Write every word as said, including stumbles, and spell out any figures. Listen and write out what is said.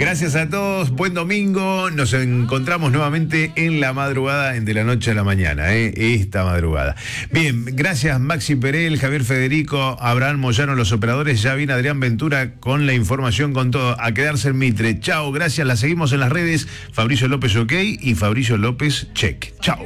Gracias a todos, buen domingo. Nos encontramos nuevamente en la madrugada, en de la noche a la mañana, ¿eh? esta madrugada. Bien, gracias Maxi Perel, Javier Federico, Abraham Moyano, los operadores. Ya viene Adrián Ventura con la información, con todo. A quedarse en Mitre. Chao, gracias. La seguimos en las redes. Fabricio López OK y Fabricio López Check. Chao.